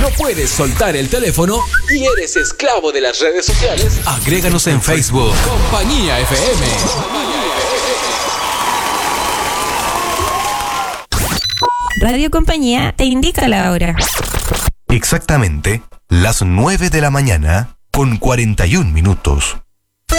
¿No puedes soltar el teléfono y eres esclavo de las redes sociales? Agréganos en Facebook. Compañía FM. Radio Compañía te indica la hora. Exactamente las 9 de la mañana con 41 minutos.